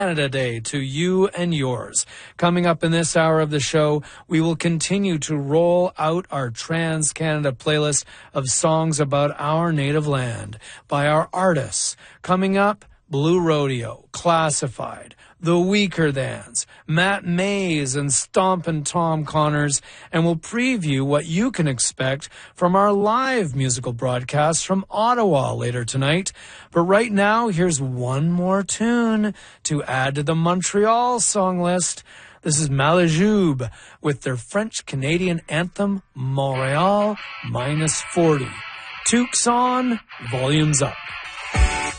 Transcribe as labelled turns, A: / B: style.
A: Canada Day to you and yours. Coming up in this hour of the show, we will continue to roll out our Trans-Canada playlist of songs about our native land by our artists. Coming up, Blue Rodeo, Classified, The Weaker Thans, Matt Mays, and Stompin' Tom Connors, and we'll preview what you can expect from our live musical broadcast from Ottawa later tonight. But right now, here's one more tune to add to the Montreal song list. This is Malajube with their French-Canadian anthem, Montreal -40. Tukes on, volumes up.